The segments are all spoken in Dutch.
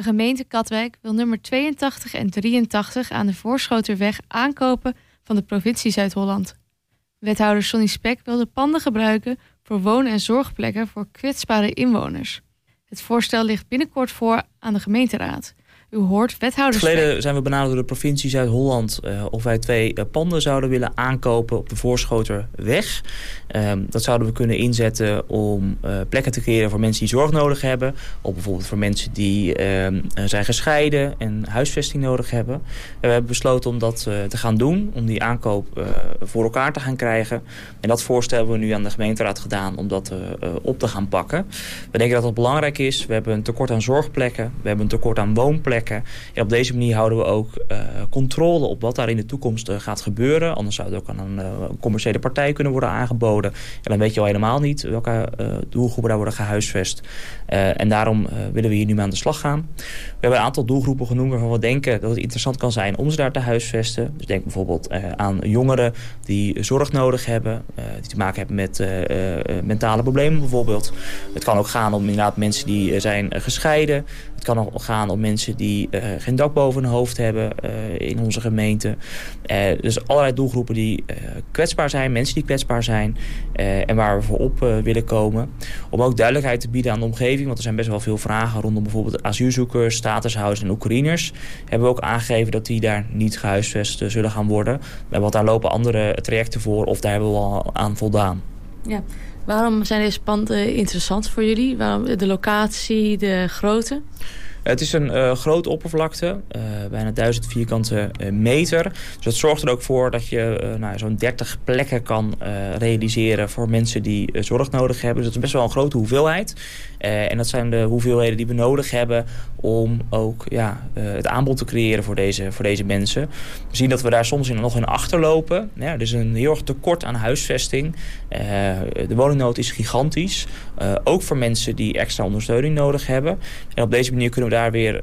gemeente Katwijk wil nummer 82 en 83 aan de Voorschoterweg aankopen van de provincie Zuid-Holland. Wethouder Sonny Spek wil de panden gebruiken voor woon- en zorgplekken voor kwetsbare inwoners. Het voorstel ligt binnenkort voor aan de gemeenteraad. U hoort wethouder Spek. Geleden zijn we benaderd door de provincie Zuid-Holland of wij 2 panden zouden willen aankopen op de Voorschoterweg. Dat zouden we kunnen inzetten om plekken te creëren voor mensen die zorg nodig hebben. Of bijvoorbeeld voor mensen die zijn gescheiden en huisvesting nodig hebben. We hebben besloten om dat te gaan doen, om die aankoop voor elkaar te gaan krijgen. En dat voorstel hebben we nu aan de gemeenteraad gedaan om dat op te gaan pakken. We denken dat dat belangrijk is. We hebben een tekort aan zorgplekken. We hebben een tekort aan woonplekken. En op deze manier houden we ook controle op wat daar in de toekomst gaat gebeuren. Anders zou het ook aan een commerciële partij kunnen worden aangeboden. En dan weet je al helemaal niet welke doelgroepen daar worden gehuisvest. En daarom willen we hier nu mee aan de slag gaan. We hebben een aantal doelgroepen genoemd waarvan we denken dat het interessant kan zijn om ze daar te huisvesten. Dus denk bijvoorbeeld aan jongeren die zorg nodig hebben. Die te maken hebben met mentale problemen bijvoorbeeld. Het kan ook gaan om inderdaad mensen die zijn gescheiden. Het kan ook gaan om mensen die geen dak boven hun hoofd hebben in onze gemeente. Dus allerlei doelgroepen die kwetsbaar zijn, mensen die kwetsbaar zijn en waar we voor op willen komen. Om ook duidelijkheid te bieden aan de omgeving, want er zijn best wel veel vragen rondom bijvoorbeeld asielzoekers, statushouders en Oekraïners. Hebben we ook aangegeven dat die daar niet gehuisvest zullen gaan worden. Want daar lopen andere trajecten voor of daar hebben we al aan voldaan. Ja. Waarom zijn deze panden interessant voor jullie? Waarom de locatie, de grootte? Het is een grote oppervlakte, bijna 1000 vierkante meter. Dus dat zorgt er ook voor dat je zo'n 30 plekken kan realiseren voor mensen die zorg nodig hebben. Dus dat is best wel een grote hoeveelheid. En dat zijn de hoeveelheden die we nodig hebben om ook het aanbod te creëren voor deze mensen. We zien dat we daar soms nog in achterlopen. Ja, er is een heel erg tekort aan huisvesting. De woningnood is gigantisch. Ook voor mensen die extra ondersteuning nodig hebben. En op deze manier kunnen we daar weer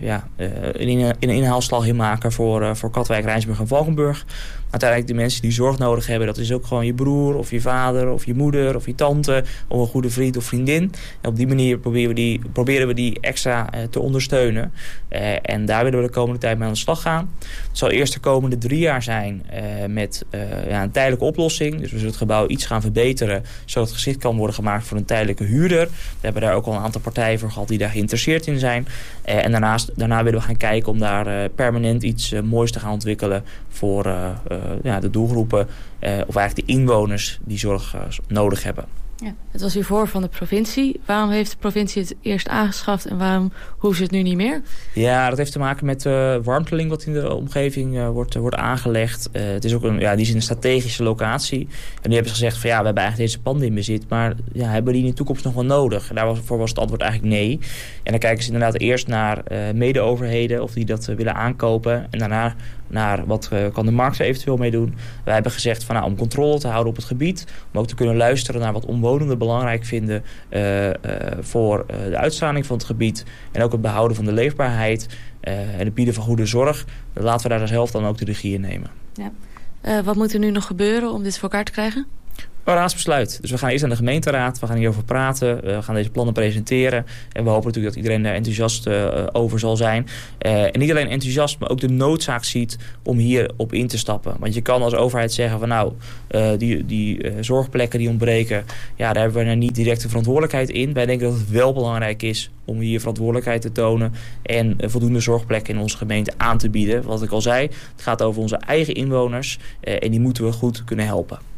een inhaalslag in maken voor Katwijk, Rijnsburg en Valkenburg. Uiteindelijk de mensen die zorg nodig hebben, dat is ook gewoon je broer of je vader of je moeder of je tante of een goede vriend of vriendin. En op die manier proberen we die extra te ondersteunen. En daar willen we de komende tijd mee aan de slag gaan. Het zal eerst de komende 3 jaar zijn met een tijdelijke oplossing. Dus we zullen het gebouw iets gaan verbeteren, zodat het geschikt kan worden gemaakt voor een tijdelijke huurder. We hebben daar ook al een aantal partijen voor gehad die daar geïnteresseerd in zijn. En daarna willen we gaan kijken om daar permanent iets moois te gaan ontwikkelen voor de doelgroepen of eigenlijk de inwoners die zorg nodig hebben. Ja, het was hiervoor van de provincie. Waarom heeft de provincie het eerst aangeschaft en waarom hoeven ze het nu niet meer? Ja, dat heeft te maken met warmteling wat in de omgeving wordt aangelegd. Het is ook een strategische locatie. En nu hebben ze gezegd van we hebben eigenlijk deze panden in bezit, maar hebben we die in de toekomst nog wel nodig? En daarvoor was het antwoord eigenlijk nee. En dan kijken ze inderdaad eerst naar mede-overheden of die dat willen aankopen. En daarna naar wat kan de markt er eventueel mee doen. Wij hebben gezegd van om controle te houden op het gebied, om ook te kunnen luisteren naar wat omwonenden belangrijk vinden voor de uitstraling van het gebied en ook het behouden van de leefbaarheid en het bieden van goede zorg. Laten we daar zelf dan ook de regie in nemen. Ja. Wat moet er nu nog gebeuren om dit voor elkaar te krijgen? Een raadsbesluit. Dus we gaan eerst aan de gemeenteraad. We gaan hierover praten. We gaan deze plannen presenteren. En we hopen natuurlijk dat iedereen daar enthousiast over zal zijn. En niet alleen enthousiast, maar ook de noodzaak ziet om hierop in te stappen. Want je kan als overheid zeggen van die zorgplekken die ontbreken, daar hebben we niet directe verantwoordelijkheid in. Wij denken dat het wel belangrijk is om hier verantwoordelijkheid te tonen en voldoende zorgplekken in onze gemeente aan te bieden. Wat ik al zei, het gaat over onze eigen inwoners en die moeten we goed kunnen helpen.